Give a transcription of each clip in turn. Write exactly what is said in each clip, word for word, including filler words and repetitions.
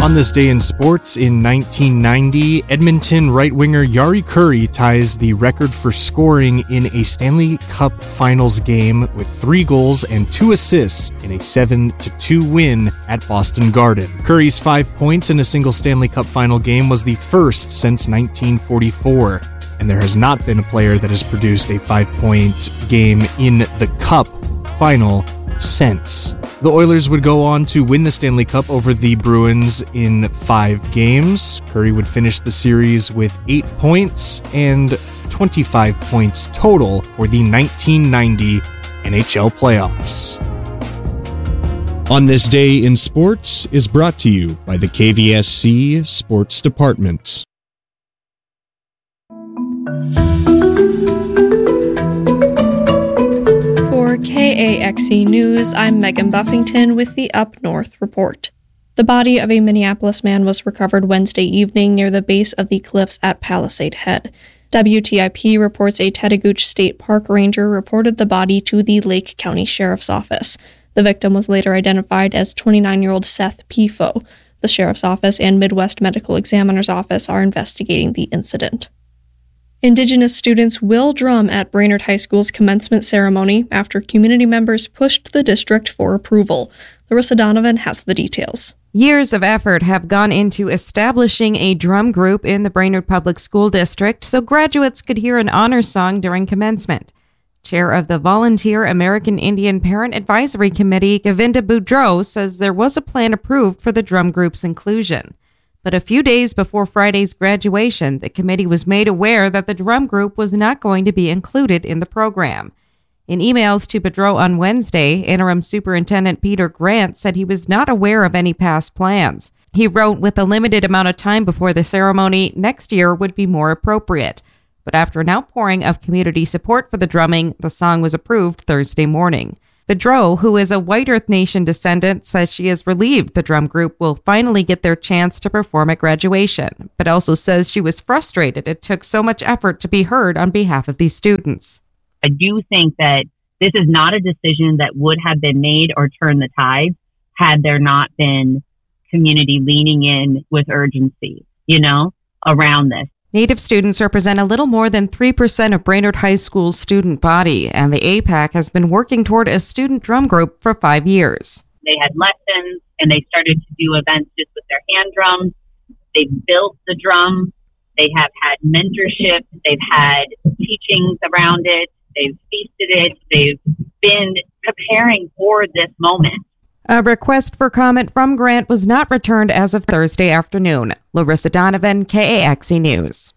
On this day in sports, in nineteen ninety, Edmonton right-winger Jari Kurri ties the record for scoring in a Stanley Cup Finals game with three goals and two assists in a seven to two win at Boston Garden. Kurri's five points in a single Stanley Cup Final game was the first since nineteen forty-four, and there has not been a player that has produced a five-point game in the Cup Final since. The Oilers would go on to win the Stanley Cup over the Bruins in five games. Kurri would finish the series with eight points and twenty-five points total for the nineteen ninety N H L playoffs. On This Day in Sports is brought to you by the K V S C Sports Department. For K A X E News, I'm Megan Buffington with the Up North Report. The body of a Minneapolis man was recovered Wednesday evening near the base of the cliffs at Palisade Head. W T I P reports a Tattagouche State Park ranger reported the body to the Lake County Sheriff's Office. The victim was later identified as twenty-nine-year-old Seth Pifo. The Sheriff's Office and Midwest Medical Examiner's Office are investigating the incident. Indigenous students will drum at Brainerd High School's commencement ceremony after community members pushed the district for approval. Larissa Donovan has the details. Years of effort have gone into establishing a drum group in the Brainerd Public School District so graduates could hear an honor song during commencement. Chair of the Volunteer American Indian Parent Advisory Committee, Govinda Boudreau, says there was a plan approved for the drum group's inclusion. But a few days before Friday's graduation, the committee was made aware that the drum group was not going to be included in the program. In emails to Boudreau on Wednesday, Interim Superintendent Peter Grant said he was not aware of any past plans. He wrote, with a limited amount of time before the ceremony, next year would be more appropriate. But after an outpouring of community support for the drumming, the song was approved Thursday morning. Boudreau, who is a White Earth Nation descendant, says she is relieved the drum group will finally get their chance to perform at graduation, but also says she was frustrated it took so much effort to be heard on behalf of these students. I do think that this is not a decision that would have been made or turned the tide had there not been community leaning in with urgency, you know, around this. Native students represent a little more than three percent of Brainerd High School's student body, and the A PAC has been working toward a student drum group for five years. They had lessons, and they started to do events just with their hand drums. They built the drum. They have had mentorship. They've had teachings around it. They've feasted it. They've been preparing for this moment. A request for comment from Grant was not returned as of Thursday afternoon. Larissa Donovan, K A X E News.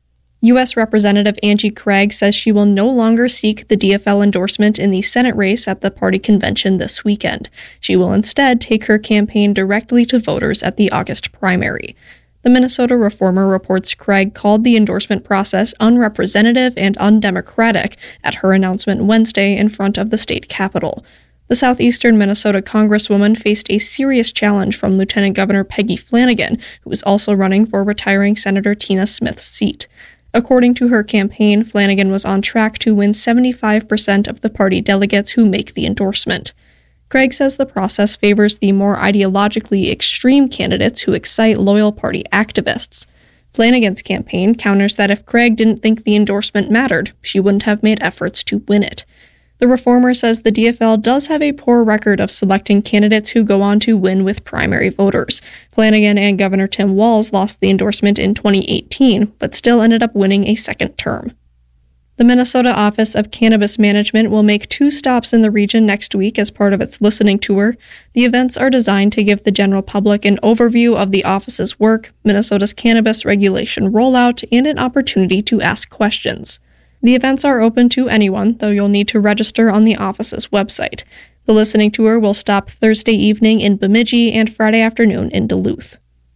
U S Representative Angie Craig says she will no longer seek the D F L endorsement in the Senate race at the party convention this weekend. She will instead take her campaign directly to voters at the August primary. The Minnesota Reformer reports Craig called the endorsement process unrepresentative and undemocratic at her announcement Wednesday in front of the state capitol. The southeastern Minnesota congresswoman faced a serious challenge from Lieutenant Governor Peggy Flanagan, who is also running for retiring Senator Tina Smith's seat. According to her campaign, Flanagan was on track to win seventy-five percent of the party delegates who make the endorsement. Craig says the process favors the more ideologically extreme candidates who excite loyal party activists. Flanagan's campaign counters that if Craig didn't think the endorsement mattered, she wouldn't have made efforts to win it. The Reformer says the D F L does have a poor record of selecting candidates who go on to win with primary voters. Flanagan and Governor Tim Walz lost the endorsement in twenty eighteen, but still ended up winning a second term. The Minnesota Office of Cannabis Management will make two stops in the region next week as part of its listening tour. The events are designed to give the general public an overview of the office's work, Minnesota's cannabis regulation rollout, and an opportunity to ask questions. The events are open to anyone, though you'll need to register on the office's website. The listening tour will stop Thursday evening in Bemidji and Friday afternoon in Duluth.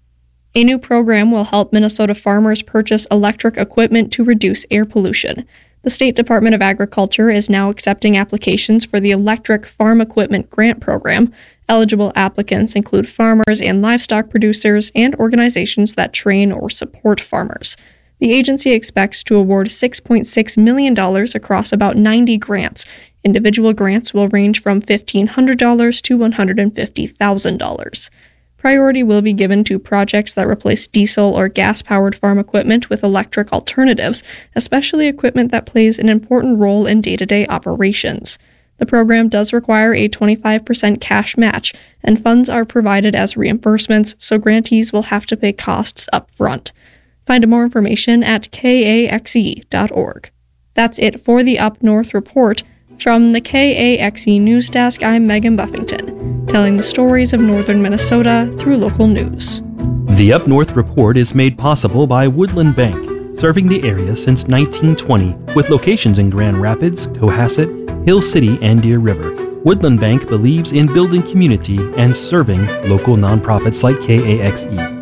A new program will help Minnesota farmers purchase electric equipment to reduce air pollution. The State Department of Agriculture is now accepting applications for the Electric Farm Equipment Grant Program. Eligible applicants include farmers and livestock producers and organizations that train or support farmers. The agency expects to award six point six million dollars across about ninety grants. Individual grants will range from fifteen hundred dollars to one hundred fifty thousand dollars. Priority will be given to projects that replace diesel or gas-powered farm equipment with electric alternatives, especially equipment that plays an important role in day-to-day operations. The program does require a twenty-five percent cash match, and funds are provided as reimbursements, so grantees will have to pay costs up front. Find more information at K A X E dot org. That's it for the Up North Report. From the K A X E News Desk, I'm Megan Buffington, telling the stories of northern Minnesota through local news. The Up North Report is made possible by Woodland Bank, serving the area since nineteen twenty, with locations in Grand Rapids, Cohasset, Hill City, and Deer River. Woodland Bank believes in building community and serving local nonprofits like K A X E.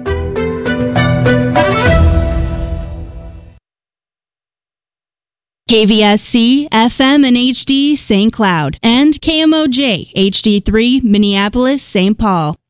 K V S C, F M and H D, Saint Cloud, and K M O J, H D three, Minneapolis, Saint Paul.